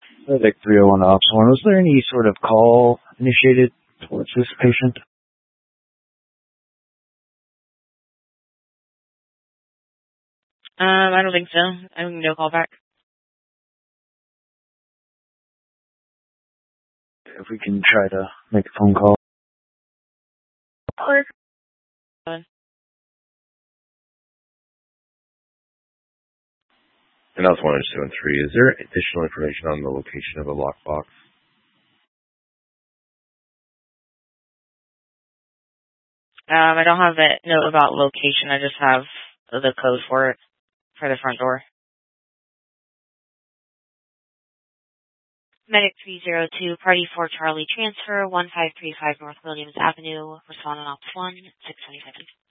Medic 301 Ops 1. Was there any sort of call initiated towards this patient? I don't think so. I don't no call back. If we can try to make a phone call. Or And also 102 and 3. Is there additional information on the location of the lockbox? I don't have a note about location. I just have the code for it, for the front door. Medic 302, Party 4 Charlie transfer, 1535 North Williams Avenue, respondent Ops 1, 627.